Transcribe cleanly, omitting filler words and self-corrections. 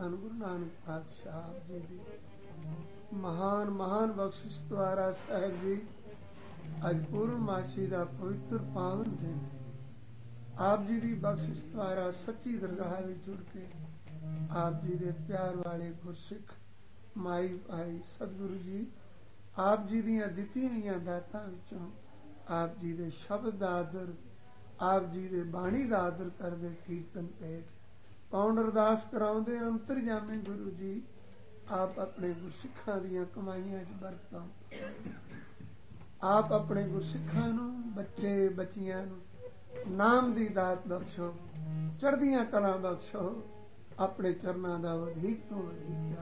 ਧੰਨ ਗੁਰੂ ਨਾਨਕ ਪਾਤਸ਼ਾਹ ਜੀ ਦੀ ਮਹਾਨ ਮਹਾਨ ਬਖਸ਼ਿਸ਼ ਦੁਆਰਾ ਸਾਹਿਬ ਜੀ ਅੱਜ ਪੂਰਨਮਾਸ਼ੀ ਦਾ ਪਵਿੱਤਰ ਪਾਵਨ ਦਿਨ ਆਪ ਜੀ ਦੀ ਬਖਸ਼ਿਸ਼ ਦੁਆਰਾ ਸੱਚੀ ਦਰਗਾਹ ਵਿੱਚ ਜੁੜ ਕੇ ਆਪ ਜੀ ਦੇ ਪਿਆਰ ਵਾਲੇ ਗੁਰਸਿੱਖ ਮਾਈ ਭਾਈ ਸਤਿਗੁਰੂ ਜੀ ਆਪ ਜੀ ਦੀਆਂ ਦਿੱਤੀਆਂ ਹੋਈਆਂ ਦਾਤਾਂ ਵਿੱਚੋਂ ਆਪ ਜੀ ਦੇ ਸ਼ਬਦ ਦਾ ਆਦਰ ਆਪ ਜੀ ਦੇ ਬਾਣੀ ਦਾ ਆਦਰ ਕਰਦੇ ਕੀਰਤਨ ਭੇਟ ਪਾਉਣ ਅਰਦਾਸ ਕਰਾਉਂਦੇ ਅੰਤਰਜਾਮੀ ਗੁਰੂ ਜੀ ਆਪ ਆਪਣੇ ਗੁਰਸਿੱਖਾਂ ਦੀਆਂ ਕਮਾਈਆਂ 'ਚ ਬਰਕਤਾਂ ਆਪ ਆਪਣੇ ਗੁਰਸਿੱਖਾਂ ਨੂੰ ਬੱਚੇ ਬੱਚੀਆਂ ਨੂੰ ਨਾਮ ਦੀ ਦਾਤ ਬਖਸ਼ੋ ਚੜ੍ਹਦੀਆਂ ਕਲਾਂ ਬਖਸ਼ੋ ਆਪਣੇ ਚਰਨਾਂ ਦਾ ਵਧੇਕ ਤੋਂ ਵਧੇਕ